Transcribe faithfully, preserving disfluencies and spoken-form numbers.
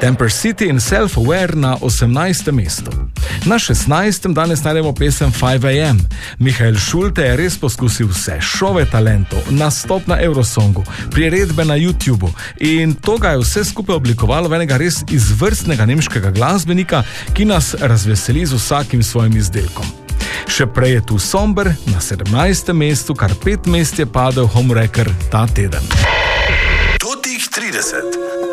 Temper City in Self-Aware na osemnajstem mestu. Na šestnajstem danes najdemo pesem five a m. Mihael Schulte je res poskusil vse, šove talentov, nastop na Eurosongu, priredbe na YouTubeu in to ga je vse skupaj oblikovalo v enega res izvrstnega nemškega glasbenika, ki nas razveseli z vsakim svojim izdelkom. Še prej je tu Somber na sedemnajstem mestu, kar pet mest je padel Homewrecker ta teden. Tutih trideset.